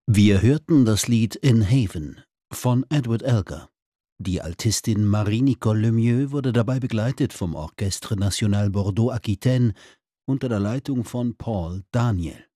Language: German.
Wir hörten das Lied In Haven von Edward Elgar. Die Altistin Marie-Nicole Lemieux wurde dabei begleitet vom Orchestre National Bordeaux Aquitaine unter der Leitung von Paul Daniel.